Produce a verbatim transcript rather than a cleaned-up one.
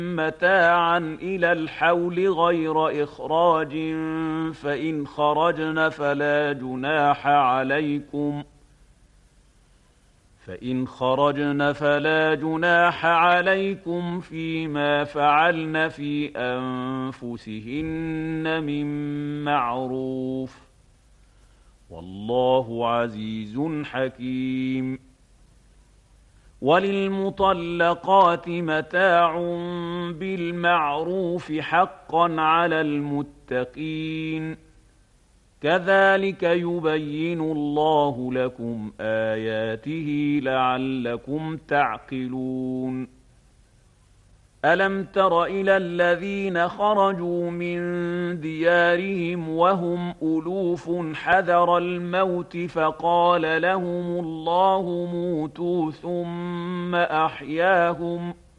متاعا إلى الحول غير إخراج فإن خرجن فلا جناح عليكم فإن خرجن فلا جناح عليكم فيما فعلن في أنفسهن من معروف والله عزيز حكيم. وللمطلقات متاع بالمعروف حقا على المتقين كذلك يبين الله لكم آياته لعلكم تعقلون. ألم تر إلى الذين خرجوا من ديارهم وهم ألوف حذر الموت فقال لهم الله موتوا ثم أحياهم